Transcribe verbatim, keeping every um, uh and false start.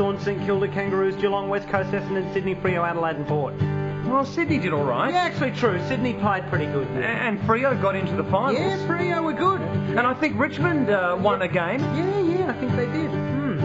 Hawthorn, St Kilda, Kangaroos, Geelong, West Coast, Essendon, Sydney, Freo, Adelaide and Port. Well, Sydney did all right. Yeah, actually true. Sydney played pretty good. A- And Freo got into the finals. Yeah, Freo were good. And I think Richmond uh, won a game. Yeah, yeah, I think they did.